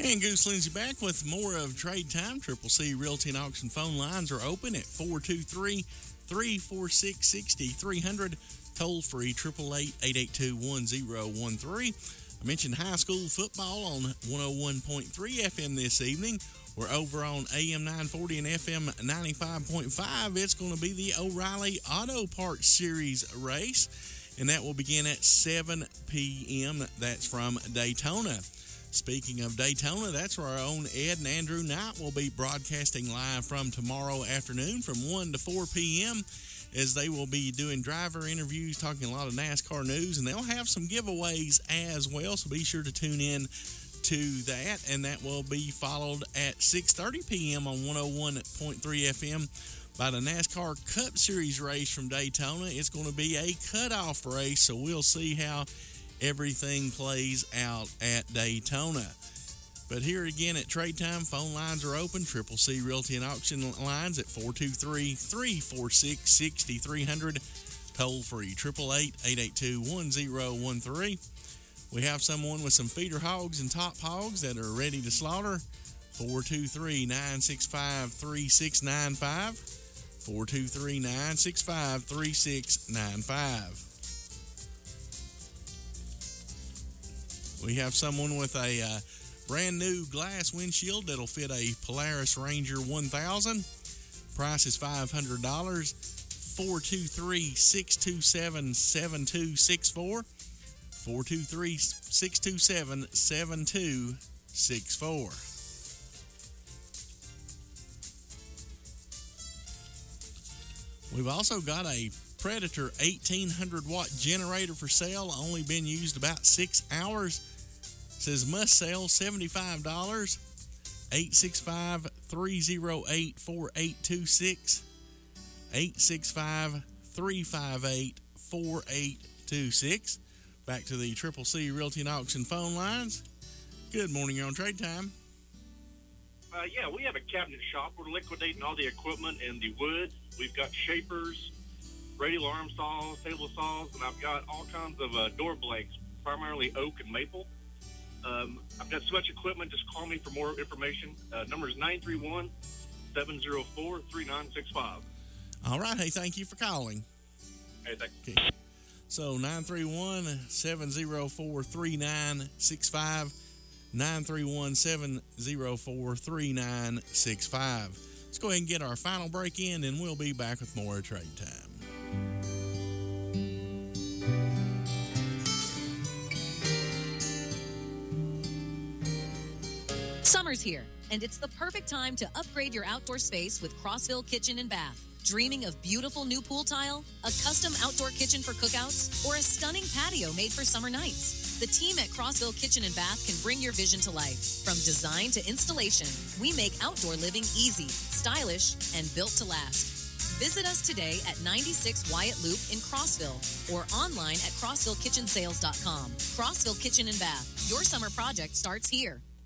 And Goose Lindsay back with more of Trade Time. Triple C Realty and Auction phone lines are open at 423-346-6300. Toll free 888-882-1013. I mentioned high school football on 101.3 FM this evening. We're over on AM 940 and FM 95.5. It's going to be the O'Reilly Auto Parts Series race, and that will begin at 7 p.m. That's from Daytona. Speaking of Daytona, that's where our own Ed and Andrew Knight will be broadcasting live from tomorrow afternoon from 1 to 4 p.m. as they will be doing driver interviews, talking a lot of NASCAR news, and they'll have some giveaways as well, so be sure to tune in to that, and that will be followed at 6:30 p.m. on 101.3 FM by the NASCAR Cup Series race from Daytona. It's going to be a cutoff race, so we'll see how everything plays out at Daytona. But here again at Trade Time, phone lines are open. Triple C Realty and Auction lines at 423-346-6300. Toll free 888-882-1013. We have someone with some feeder hogs and top hogs that are ready to slaughter. 423-965-3695. 423-965-3695. We have someone with a brand new glass windshield that'll fit a Polaris Ranger 1000. Price is $500. 423-627-7264. 423-627-7264. We've also got a Predator 1800 watt generator for sale. Only been used about 6 hours. Says must sell $75. 865-308-4826. 865-358-4826. Back to the Triple C Realty and Auction phone lines. Good morning, you're on Trade Time. Yeah, we have a cabinet shop. We're liquidating all the equipment and the wood. We've got shapers, radial arm saws, table saws, and I've got all kinds of door blanks, primarily oak and maple. I've got so much equipment, just call me for more information. Number is 931-704-3965. All right, hey, thank you for calling. Hey, thank you. Okay. So 931-704-3965, 931-704-3965. Let's go ahead and get our final break in, and we'll be back with more Trade Time. Summer's here, and it's the perfect time to upgrade your outdoor space with Crossville Kitchen and Bath. Dreaming of beautiful new pool tile, a custom outdoor kitchen for cookouts, or a stunning patio made for summer nights? The team at Crossville Kitchen and Bath can bring your vision to life. From design to installation, we make outdoor living easy, stylish, and built to last. Visit us today at 96 Wyatt Loop in Crossville or online at CrossvilleKitchensales.com. Crossville Kitchen and Bath. Your summer project starts here.